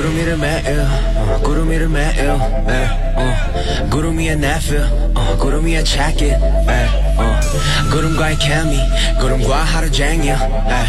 구름 위를 매일 구름 위를 매일 구름 위에 내필 구름 위에 check it 구름과의 케미 구름과 하루 종일